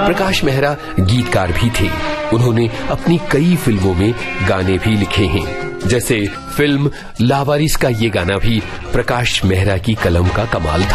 प्रकाश मेहरा गीतकार भी थे। उन्होंने अपनी कई फिल्मों में गाने भी लिखे हैं। जैसे फिल्म लावारिस का ये गाना भी प्रकाश मेहरा की कलम का कमाल था।